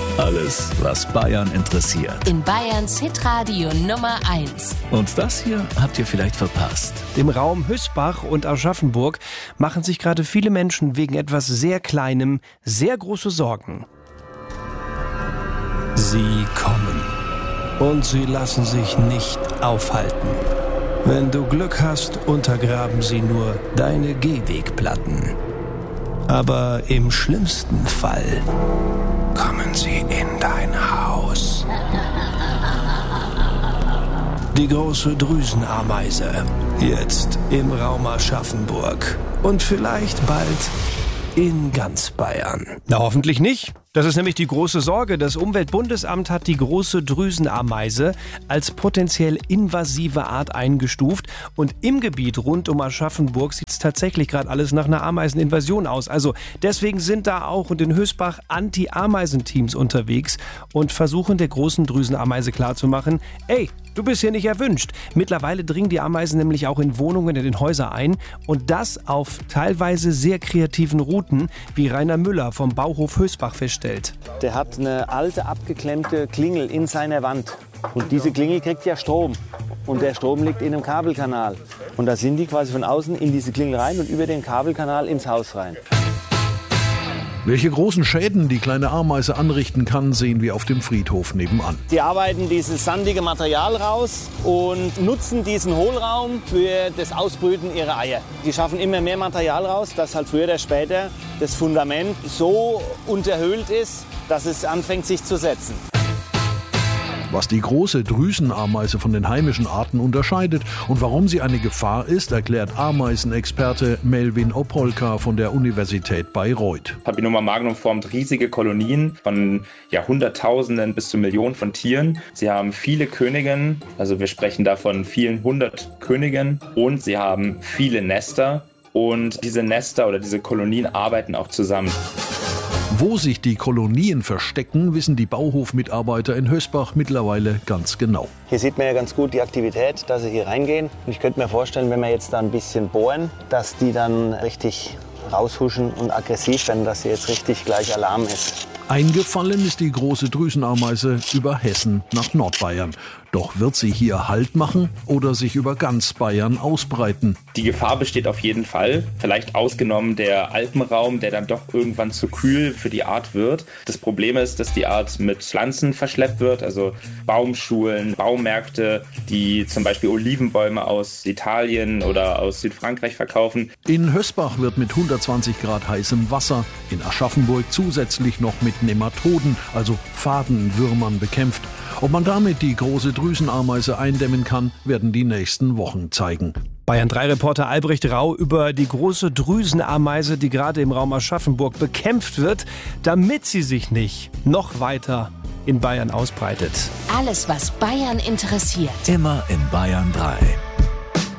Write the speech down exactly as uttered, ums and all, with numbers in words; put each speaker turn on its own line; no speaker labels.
Alles, was Bayern interessiert.
In Bayerns Hitradio Nummer eins.
Und das hier habt ihr vielleicht verpasst.
Im Raum Hösbach und Aschaffenburg machen sich gerade viele Menschen wegen etwas sehr Kleinem sehr große Sorgen. Sie kommen. Und sie lassen sich nicht aufhalten. Wenn du Glück hast, untergraben sie nur deine Gehwegplatten. Aber im schlimmsten Fall kommen sie in dein Haus. Die große Drüsenameise. Jetzt im Raum Aschaffenburg. Und vielleicht bald in ganz Bayern. Na, hoffentlich nicht. Das ist nämlich die große Sorge. Das Umweltbundesamt hat die große Drüsenameise als potenziell invasive Art eingestuft. Und im Gebiet rund um Aschaffenburg sieht es tatsächlich gerade alles nach einer Ameiseninvasion aus. Also deswegen sind da auch und in Hösbach Anti-Ameisen-Teams unterwegs und versuchen der großen Drüsenameise klarzumachen, ey, du bist hier nicht erwünscht. Mittlerweile dringen die Ameisen nämlich auch in Wohnungen, in den Häusern ein. Und das auf teilweise sehr kreativen Routen, wie Rainer Müller vom Bauhof Hösbach feststellt.
Der hat eine alte, abgeklemmte Klingel in seiner Wand. Und diese Klingel kriegt ja Strom. Und der Strom liegt in einem Kabelkanal. Und da sind die quasi von außen in diese Klingel rein und über den Kabelkanal ins Haus rein.
Welche großen Schäden die kleine Ameise anrichten kann, sehen wir auf dem Friedhof nebenan.
Die arbeiten dieses sandige Material raus und nutzen diesen Hohlraum für das Ausbrüten ihrer Eier. Die schaffen immer mehr Material raus, dass halt früher oder später das Fundament so unterhöhlt ist, dass es anfängt sich zu setzen.
Was die große Drüsenameise von den heimischen Arten unterscheidet und warum sie eine Gefahr ist, erklärt Ameisenexperte Melvin Opolka von der Universität Bayreuth.
Papilloma magnum formt riesige Kolonien von ja, Hunderttausenden bis zu Millionen von Tieren. Sie haben viele Königinnen, also wir sprechen da von vielen hundert Königinnen, und sie haben viele Nester, und diese Nester oder diese Kolonien arbeiten auch zusammen.
Wo sich die Kolonien verstecken, wissen die Bauhofmitarbeiter in Hösbach mittlerweile ganz genau.
Hier sieht man ja ganz gut die Aktivität, dass sie hier reingehen. Und ich könnte mir vorstellen, wenn wir jetzt da ein bisschen bohren, dass die dann richtig raushuschen und aggressiv werden, dass hier jetzt richtig gleich Alarm ist.
Eingefallen ist die große Drüsenameise über Hessen nach Nordbayern. Doch wird sie hier Halt machen oder sich über ganz Bayern ausbreiten?
Die Gefahr besteht auf jeden Fall. Vielleicht ausgenommen der Alpenraum, der dann doch irgendwann zu kühl für die Art wird. Das Problem ist, dass die Art mit Pflanzen verschleppt wird, also Baumschulen, Baumärkte, die zum Beispiel Olivenbäume aus Italien oder aus Südfrankreich verkaufen.
In Hösbach wird mit hundertzwanzig Grad heißem Wasser, in Aschaffenburg zusätzlich noch mit Nematoden, also Fadenwürmern, bekämpft. Ob man damit die große Drüsenameise eindämmen kann, werden die nächsten Wochen zeigen.
Bayern drei Reporter Albrecht Rau über die große Drüsenameise, die gerade im Raum Aschaffenburg bekämpft wird, damit sie sich nicht noch weiter in Bayern ausbreitet.
Alles, was Bayern interessiert.
Immer in Bayern drei.